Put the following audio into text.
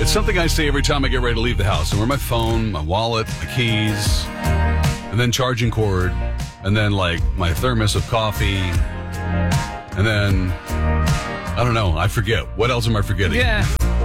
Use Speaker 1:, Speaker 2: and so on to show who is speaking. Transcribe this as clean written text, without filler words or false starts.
Speaker 1: It's something I say every time I get ready to leave the house. I wear my phone, my wallet, my keys, and then charging cord, and then like my thermos of coffee, and then I don't know. I forget. What else am I forgetting?
Speaker 2: Yeah.